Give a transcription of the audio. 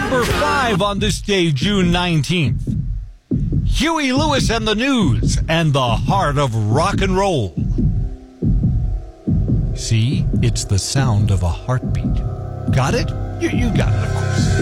Number 5 on this day, June 19th. Huey Lewis and the News and the Heart of Rock and Roll. See, it's the sound of a heartbeat. Got it? You got it, of course.